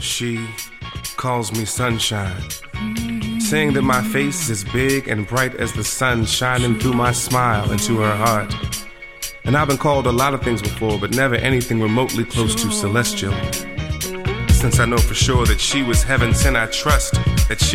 she calls me sunshine, saying that my face is big and bright as the sun shining through my smile into her heart. And I've been called a lot of things before, but never anything remotely close to celestial. Since I know for sure that she was heaven sent, I trust that she